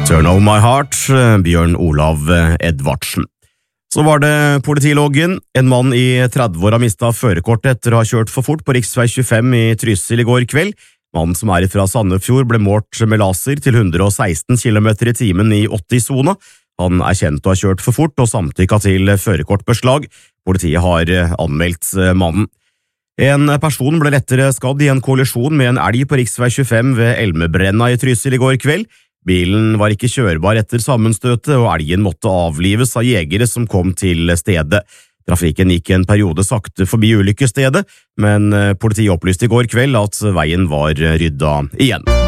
Turn of my heart, Bjørn Olav Edvardsen. Så var det politiloggen. En mann i 30-år har mistet førerkortet etter å ha kjørt for fort på riksvei 25 i Trysil i går kveld. Mannen som er fra Sandefjord ble målt med laser til 116 km i timen i 80-sona. Han er kjent å ha kjørt for fort og samtykket til førerkortbeslag. Politiet har anmeldt mannen. En person ble lettere skadd i en kollisjon med en elg på riksvei 25 ved Elmebrenna i Trysil i går kveld. Bilen var ikke kjørbar etter sammenstøtet, og elgen måtte avlives av jegere som kom til stedet. Trafikken gikk en periode sakte forbi ulykkesstedet, men politiet opplyste i går kveld at veien var rydda igjen.